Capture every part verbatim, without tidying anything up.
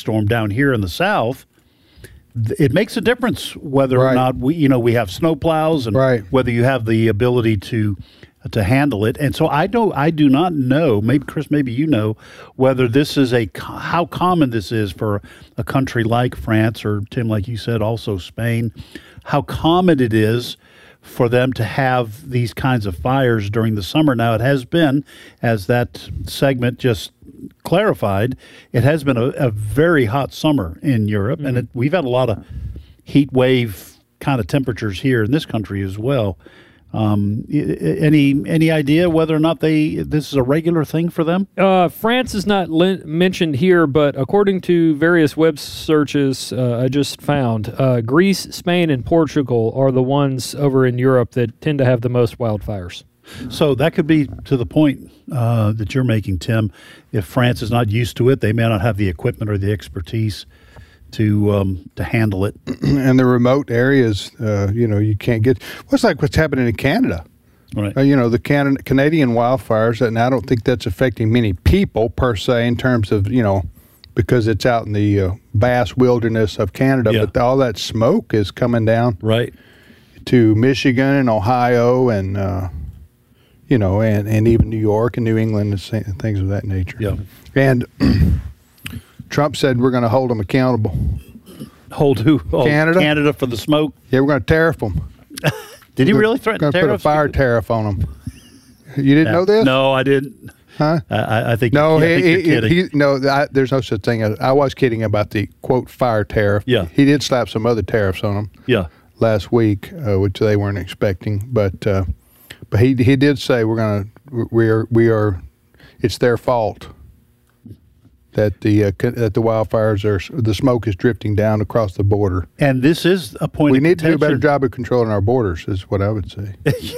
thunderstorm down here in the South, th- it makes a difference whether Right. or not we, you know, we have snow plows and Right. whether you have the ability to to handle it. And so I don't, I do not know. Maybe Chris, maybe you know whether this is a co- how common this is for a country like France or Tim, like you said, also Spain. How common it is for them to have these kinds of fires during the summer. Now, it has been, as that segment just clarified, it has been a, a very hot summer in Europe, mm-hmm. and it, we've had a lot of heat wave kind of temperatures here in this country as well. Um, any any idea whether or not they this is a regular thing for them? Uh, France is not li- mentioned here, but according to various web searches uh, I just found, uh, Greece, Spain, and Portugal are the ones over in Europe that tend to have the most wildfires. So that could be to the point uh, that you're making, Tim. If France is not used to it, they may not have the equipment or the expertise to um, to handle it. And the remote areas, uh, you know, you can't get. What's like what's happening in Canada? Right. Uh, you know, the Can- Canadian wildfires, and I don't think that's affecting many people per se in terms of, you know, because it's out in the uh, vast wilderness of Canada. Yeah. But all that smoke is coming down right to Michigan and Ohio and, uh, you know, and, and even New York and New England and things of that nature. Yeah. And Trump said we're going to hold them accountable. Hold who? Oh, Canada? Canada for the smoke? Yeah, we're going to tariff them. Did he We're really threaten gonna tariffs? Put a fire tariff on them. You didn't Yeah. know this? No, I didn't. Huh? I, I think No, I think he, you're he, kidding. he, no. I, there's no such thing. As, I was kidding about the quote fire tariff. Yeah. He did slap some other tariffs on them. Yeah. Last week, uh, which they weren't expecting, but uh, but he he did say we're gonna we are we are it's their fault that the uh, that the wildfires are the smoke is drifting down across the border. And this is a point. We of need to do a better contention. job of controlling our borders, is what I would say.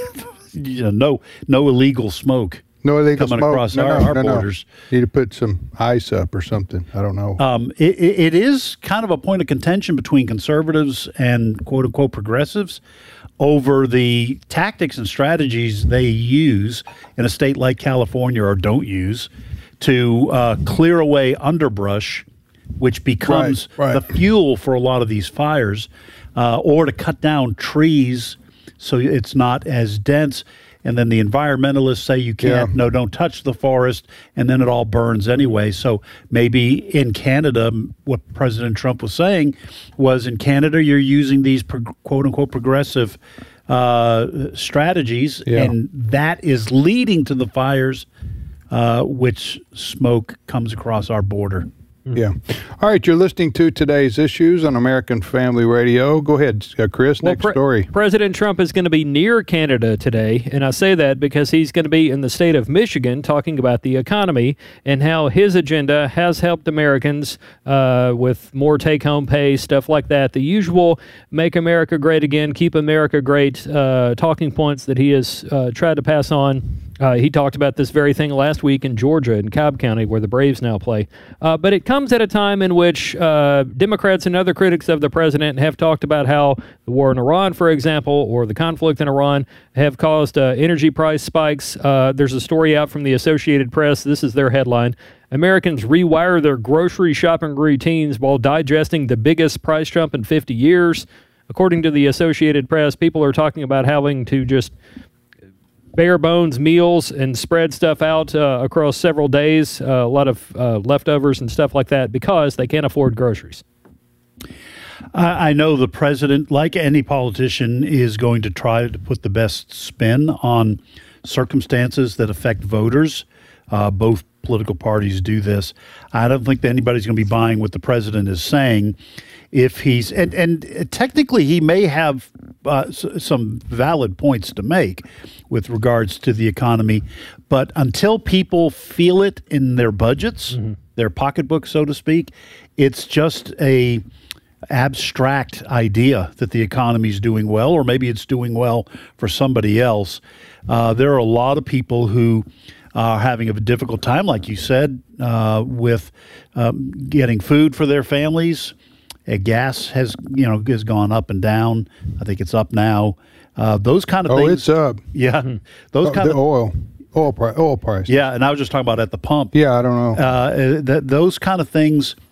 You know, no, no illegal smoke. No illegal coming smoke. across no, our, no, our no, no. borders. Need to put some ice up or something. I don't know. Um, it, it, it is kind of a point of contention between conservatives and quote unquote progressives over the tactics and strategies they use in a state like California or don't use to uh, clear away underbrush, which becomes Right, right. the fuel for a lot of these fires, uh, or to cut down trees so it's not as dense. And then the environmentalists say you can't, Yeah. no, don't touch the forest, and then it all burns anyway. So maybe in Canada, what President Trump was saying was in Canada, you're using these pro- quote-unquote progressive uh, strategies, Yeah. and that is leading to the fires, uh, which smoke comes across our border. Yeah. All right, you're listening to today's issues on American Family Radio. Go ahead, uh, Chris, Well, next Pre- story. President Trump is going to be near Canada today, and I say that because he's going to be in the state of Michigan talking about the economy and how his agenda has helped Americans uh, with more take-home pay, stuff like that. The usual Make America Great Again, Keep America Great uh, talking points that he has uh, tried to pass on. Uh, he talked about this very thing last week in Georgia, in Cobb County, where the Braves now play. Uh, but it comes at a time in which uh, Democrats and other critics of the president have talked about how the war in Iran, for example, or the conflict in Iran, have caused uh, energy price spikes. Uh, there's a story out from the Associated Press. This is their headline. Americans rewire their grocery shopping routines while digesting the biggest price jump in fifty years. According to the Associated Press, people are talking about having to just bare bones meals and spread stuff out uh, across several days, uh, a lot of uh, leftovers and stuff like that because they can't afford groceries. I, I know the president, like any politician, is going to try to put the best spin on circumstances that affect voters. Uh, both political parties do this. I don't think that anybody's going to be buying what the president is saying. If he's and, and technically he may have uh, s- some valid points to make with regards to the economy, but until people feel it in their budgets, mm-hmm. their pocketbook, so to speak, it's just a abstract idea that the economy is doing well, or maybe it's doing well for somebody else. Uh, there are a lot of people who are having a difficult time, like you said, uh, with um, getting food for their families. Uh, gas has, you know, has gone up and down. I think it's up now. Uh, those kind of Oh, things. it's up. Yeah, those Oh, kind the of oil, oil price, oil price. yeah. And I was just talking about at the pump. Yeah, I don't know. Uh, th- those kind of things